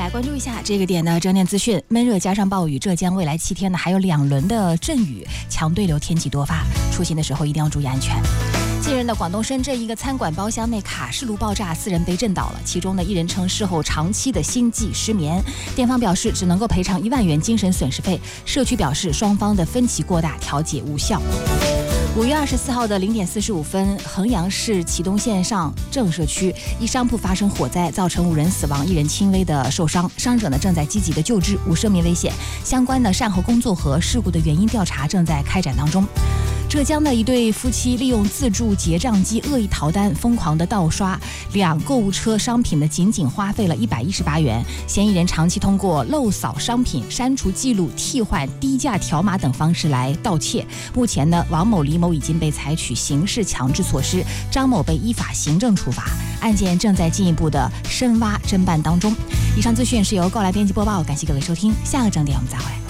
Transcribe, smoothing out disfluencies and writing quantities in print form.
来关注一下这个点的整点资讯。闷热加上暴雨，浙江未来7天呢还有2轮的阵雨，强对流天气多发，出行的时候一定要注意安全。近日的广东深圳一个餐馆包厢内卡式炉爆炸，4人被震倒了，其中的1人称事后长期的心悸失眠，店方表示只能够赔偿1万元精神损失费，社区表示双方的分歧过大，调解无效。5月24号的0点45分，衡阳市启东县上郑社区一商铺发生火灾，造成5人死亡，1人轻微的受伤，伤者呢正在积极的救治，无生命危险。相关的善后工作和事故的原因调查正在开展当中。浙江的一对夫妻利用自助结账机恶意逃单，疯狂的盗刷2购物车商品的仅花费了118元。嫌疑人长期通过漏扫商品、删除记录、替换低价条码等方式来盗窃。目前呢，王某、李某已经被采取刑事强制措施，张某被依法行政处罚，案件正在进一步的深挖侦办当中。以上资讯是由高来编辑播报，感谢各位收听，下个整点我们再会。